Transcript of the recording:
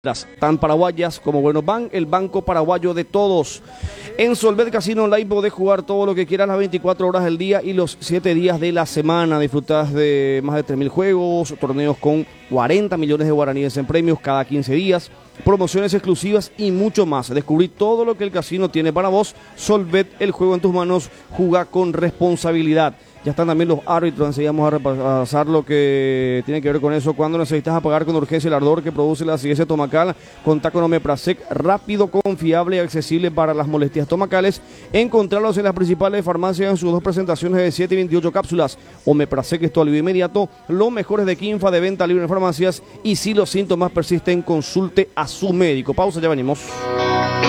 Tan paraguayas como buenos van, el banco paraguayo de todos. En Solvet Casino Online podés jugar todo lo que quieras las 24 horas del día y los 7 días de la semana. Disfrutás de más de 3.000 juegos, torneos con 40 millones de guaraníes en premios cada 15 días, promociones exclusivas y mucho más. Descubrí todo lo que el casino tiene para vos. Solvet, el juego en tus manos, juega con responsabilidad. Ya están también los árbitros, enseguida vamos a repasar lo que tiene que ver con eso. Cuando necesitas apagar con urgencia el ardor que produce la acidez estomacal, contá con Omeprazec, rápido, confiable y accesible para las molestias estomacales. Encontrarlos en las principales farmacias en sus 2 presentaciones de 7 y 28 cápsulas. Omeprazec es tu alivio inmediato, los mejores de Quinfa de venta libre en farmacias, y si los síntomas persisten, consulte a su médico. Pausa, ya venimos.